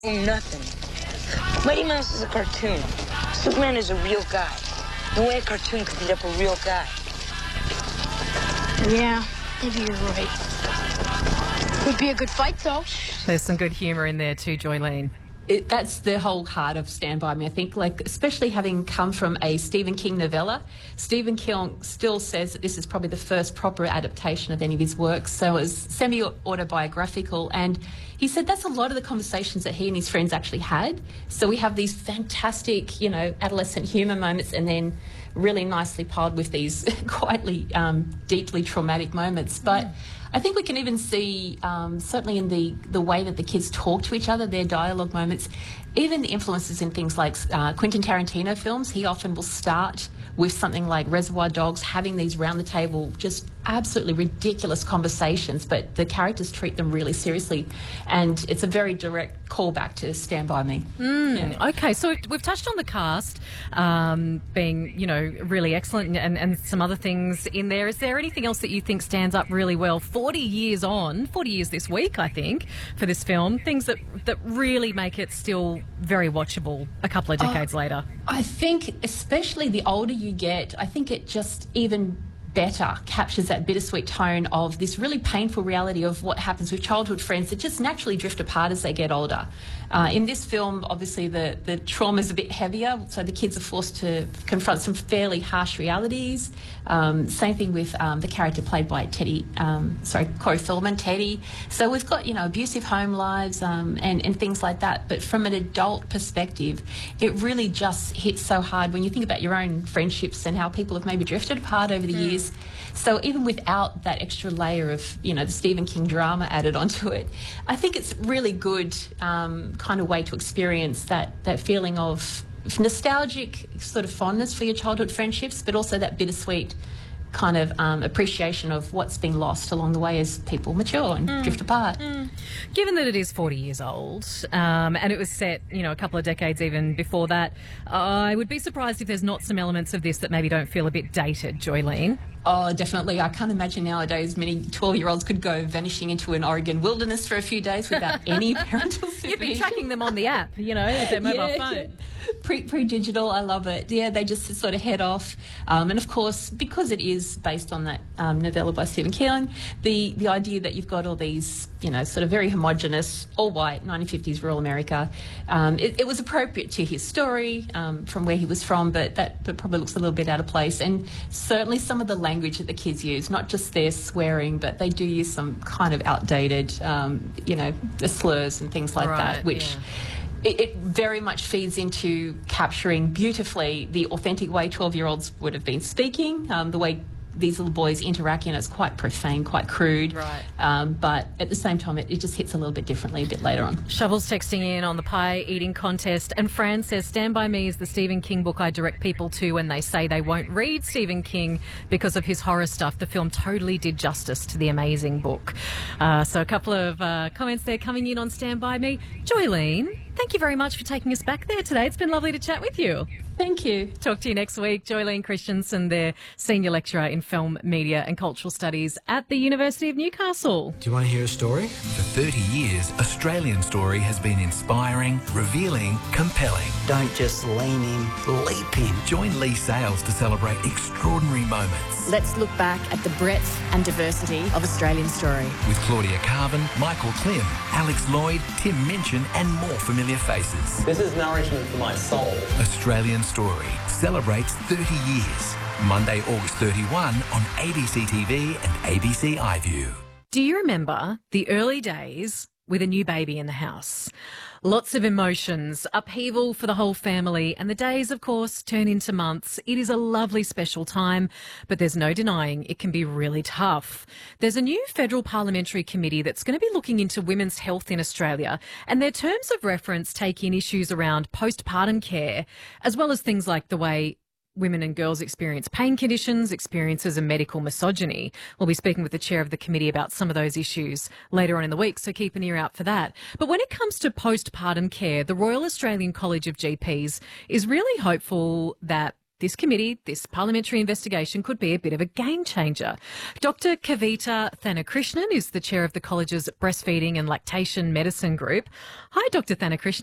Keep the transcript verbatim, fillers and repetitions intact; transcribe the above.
Oh, nothing. Mighty Mouse is a cartoon. Superman is a real guy. No way a cartoon could beat up a real guy. Yeah, maybe you're right. Would be a good fight, though. There's some good humour in there too, Joylene. It, that's the whole heart of Stand By Me, I think, like, especially having come from a Stephen King novella. Stephen King still says that this is probably the first proper adaptation of any of his works, so it was semi-autobiographical, and he said that's a lot of the conversations that he and his friends actually had. So we have these fantastic, you know, adolescent humour moments, and then really nicely piled with these quietly, um, deeply traumatic moments. But mm. I think we can even see, um, certainly in the, the way that the kids talk to each other, their dialogue moments, even the influences in things like uh, Quentin Tarantino films. He often will start with something like Reservoir Dogs, having these round the table, just absolutely ridiculous conversations, but the characters treat them really seriously. And it's a very direct callback to Stand By Me. Mm, yeah. Okay, so we've touched on the cast um, being, you know, really excellent and, and some other things in there. Is there anything else that you think stands up really well forty years on, forty years this week, I think, for this film, things that, that really make it still very watchable a couple of decades uh, later? I think especially the older you get, I think it just even better captures that bittersweet tone of this really painful reality of what happens with childhood friends that just naturally drift apart as they get older. Uh, in this film, obviously, the, the trauma is a bit heavier, so the kids are forced to confront some fairly harsh realities. Um, same thing with um, the character played by Teddy, um, sorry, Corey Feldman, Teddy. So we've got, you know, abusive home lives um, and, and things like that. But from an adult perspective, it really just hits so hard when you think about your own friendships and how people have maybe drifted apart over the mm. years. So even without that extra layer of, you know, the Stephen King drama added onto it, I think it's really good um, kind of way to experience that, that feeling of nostalgic sort of fondness for your childhood friendships, but also that bittersweet kind of um, appreciation of what's been lost along the way as people mature and mm. drift apart. Mm. Given that it is forty years old um, and it was set, you know, a couple of decades even before that, I would be surprised if there's not some elements of this that maybe don't feel a bit dated, Joylene. Oh, definitely. I can't imagine nowadays many twelve-year-olds could go vanishing into an Oregon wilderness for a few days without any parental supervision. You'd be tracking them on the app, you know, with their mobile yeah, phone. Yeah. Pre, pre-digital, I love it. Yeah, they just sort of head off. Um, and, of course, because it is based on that um, novella by Stephen King, the, the idea that you've got all these, you know, sort of very homogenous, all-white, nineteen fifties rural America, um, it, it was appropriate to his story um, from where he was from, but that but probably looks a little bit out of place. And certainly some of the language that the kids use, not just their swearing, but they do use some kind of outdated, um, you know, slurs and things like right, that, which... Yeah. It, it very much feeds into capturing beautifully the authentic way twelve-year-olds would have been speaking, um, the way these little boys interact, you know, it's quite profane, quite crude. Right. Um, but at the same time, it, it just hits a little bit differently a bit later on. Shovel's texting in on the pie eating contest, and Fran says, Stand By Me is the Stephen King book I direct people to when they say they won't read Stephen King because of his horror stuff. The film totally did justice to the amazing book. Uh, so a couple of uh, comments there coming in on Stand By Me. Joylene, thank you very much for taking us back there today. It's been lovely to chat with you. Thank you. Talk to you next week. Joylene Christensen, their Senior Lecturer in Film, Media and Cultural Studies at the University of Newcastle. Do you want to hear a story? For thirty years, Australian Story has been inspiring, revealing, compelling. Don't just lean in, leap in. Join Lee Sales to celebrate extraordinary moments. Let's look back at the breadth and diversity of Australian Story. With Claudia Carvin, Michael Klim, Alex Lloyd, Tim Minchin and more familiar faces. This is nourishment for my soul. Australian Story celebrates thirty years. Monday, August thirty-first on A B C T V and A B C iView. Do you remember the early days with a new baby in the house? Lots of emotions, upheaval for the whole family, and the days, of course, turn into months. It is a lovely special time, but there's no denying it can be really tough. There's a new federal parliamentary committee that's going to be looking into women's health in Australia, and their terms of reference take in issues around postpartum care, as well as things like the way women and girls experience pain conditions, experiences of medical misogyny. We'll be speaking with the chair of the committee about some of those issues later on in the week, so keep an ear out for that. But when it comes to postpartum care, the Royal Australian College of G Ps is really hopeful that this committee, this parliamentary investigation could be a bit of a game changer. Doctor Kavita Thanakrishnan is the chair of the college's breastfeeding and lactation medicine group. Hi, Doctor Thanakrishnan.